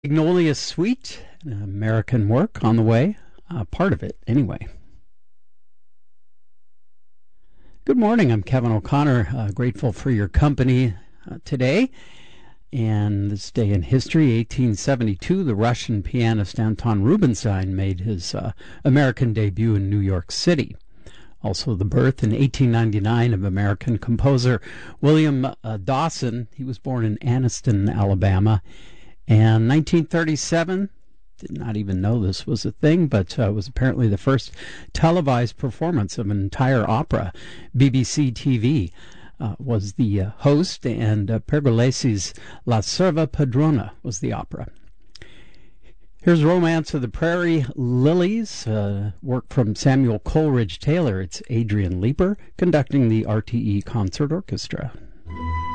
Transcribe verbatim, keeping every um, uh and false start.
Magnolia Suite, an American work on the way, uh, part of it anyway. Good morning, I'm Kevin O'Connor, uh, grateful for your company uh, today. And this day in history, eighteen seventy-two, the Russian pianist Anton Rubinstein made his uh, American debut in New York City. Also the birth in eighteen ninety-nine of American composer William uh, Dawson. He was born in Anniston, Alabama. And nineteen thirty-seven, did not even know this was a thing, but uh, was apparently the first televised performance of an entire opera. B B C T V uh, was the uh, host, and uh, Pergolesi's La Serva Padrona was the opera. Here's Romance of the Prairie Lilies, uh, work from Samuel Coleridge Taylor. It's Adrian Leeper conducting the R T E Concert Orchestra.